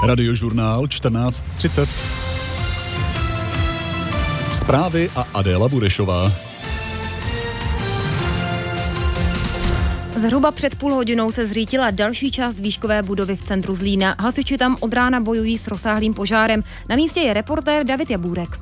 Radiožurnál 14:30. Zprávy a Adéla Burešová. Zhruba před půl hodinou se zřítila další část výškové budovy v centru Zlína. Hasiči tam od rána bojují s rozsáhlým požárem. Na místě je reportér David Jabůrek.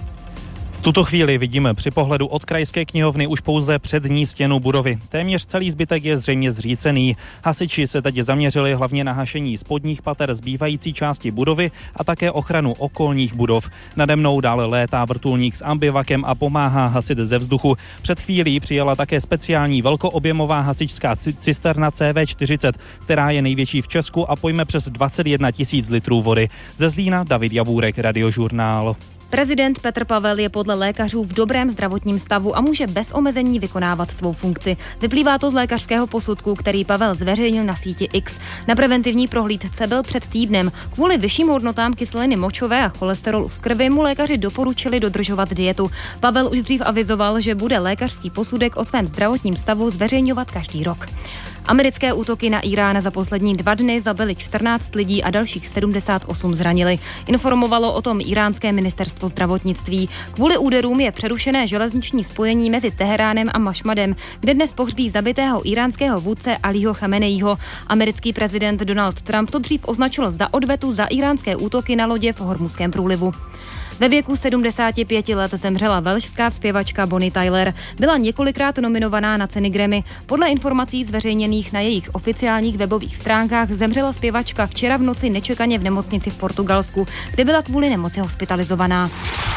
V tuto chvíli vidíme při pohledu od krajské knihovny už pouze přední stěnu budovy. Téměř celý zbytek je zřejmě zřícený. Hasiči se teď zaměřili hlavně na hašení spodních pater zbývající části budovy a také ochranu okolních budov. Nade mnou dále létá vrtulník s ambivakem a pomáhá hasit ze vzduchu. Před chvílí přijela také speciální velkoobjemová hasičská cisterna CV40, která je největší v Česku a pojme přes 21 000 litrů vody. Ze Zlína David Jabůrek, Radiožurnál. Prezident Petr Pavel je podle lékařů v dobrém zdravotním stavu a může bez omezení vykonávat svou funkci. Vyplývá to z lékařského posudku, který Pavel zveřejnil na síti X. Na preventivní prohlídce byl před týdnem. Kvůli vyšším hodnotám kyseliny močové a cholesterolu v krvi mu lékaři doporučili dodržovat dietu. Pavel už dřív avizoval, že bude lékařský posudek o svém zdravotním stavu zveřejňovat každý rok. Americké útoky na Irán za poslední 2 dny zabili 14 lidí a dalších 78 zranili. Informovalo o tom iránské ministerstvo zdravotnictví. Kvůli úderům je přerušené železniční spojení mezi Teheránem a Mašmadem, kde dnes pohřbí zabitého iránského vůdce Alího Chameneího. Americký prezident Donald Trump to dřív označil za odvetu za iránské útoky na lodě v Hormuzském průlivu. Ve věku 75 let zemřela velšská zpěvačka Bonnie Tyler. Byla několikrát nominovaná na ceny Grammy. Podle informací zveřejněných na jejich oficiálních webových stránkách zemřela zpěvačka včera v noci nečekaně v nemocnici v Portugalsku, kde byla kvůli nemoci hospitalizovaná.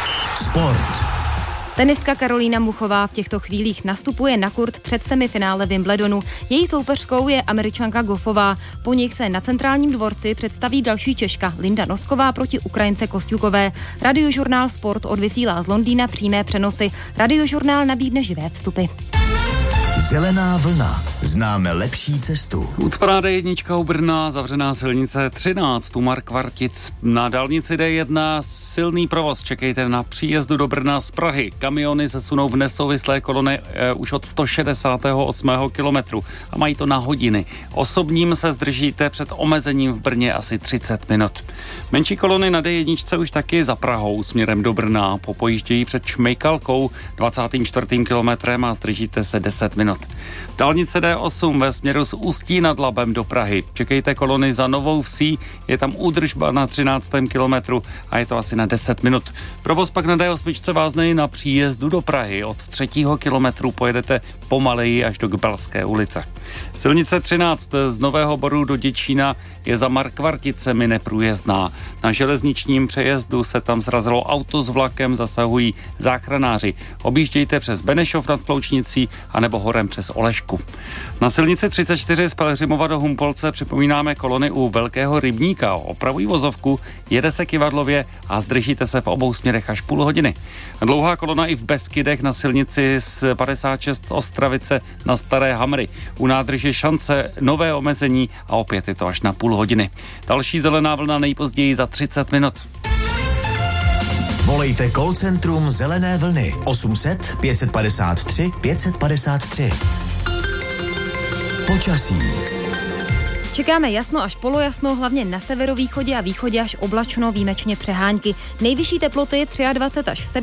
Sport. Tenistka Karolína Muchová v těchto chvílích nastupuje na kurt před semifinále Wimbledonu. Její soupeřkou je Američanka Goffová. Po nich se na centrálním dvorci představí další Češka Linda Nosková proti Ukrajince Kostňukové. Radiožurnál Sport odvysílá z Londýna přímé přenosy. Radiožurnál nabídne živé vstupy. Zelená vlna. Známe lepší cestu. Ucparáda jednička u Brna, zavřená silnice 13 u Markvartic. Na dálnici D1 silný provoz. Čekejte na příjezdu do Brna z Prahy. Kamiony se sunou v nesouvislé kolony už od 168. kilometru a mají to na hodiny. Osobním se zdržíte před omezením v Brně asi 30 minut. Menší kolony na D1 už taky za Prahou směrem do Brna. Popojíždějí před Šmejkalkou 24. kilometrem a zdržíte se 10 minut. Dálnice D8 ve směru z Ústí nad Labem do Prahy. Čekejte kolony za Novou Vsí, je tam údržba na 13. kilometru a je to asi na 10 minut. Provoz pak na D8 vázne na příjezdu do Prahy. Od 3. kilometru pojedete pomaleji až do Gbelské ulice. Silnice 13 z Nového Boru do Děčína je za Markvarticemi neprůjezdná. Na železničním přejezdu se tam zrazilo auto s vlakem, zasahují záchranáři. Objíždějte přes Benešov nad Ploučnicí anebo horem přes Olešku. Na silnici 34 z Pelhřimova do Humpolce připomínáme kolony u Velkého rybníka. Opravují vozovku, jede se kyvadlově a zdržíte se v obou směrech až půl hodiny. Dlouhá kolona i v Beskydech na silnici z 56 z Ostravice na Staré Hamry. U nádrže Šance nové omezení a opět je to až na půl hodiny. Další zelená vlna nejpozději za 30 minut. Volejte call centrum Zelené vlny 800 553 553. Počasí. Čekáme jasno až polojasno, hlavně na severovýchodě a východě až oblačno, výjimečně přehánky. Nejvyšší teploty 23 až